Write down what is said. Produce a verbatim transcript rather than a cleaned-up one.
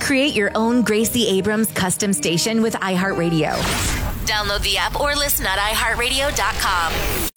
Create your own Gracie Abrams custom station with iHeartRadio. Download the app or listen at i heart radio dot com.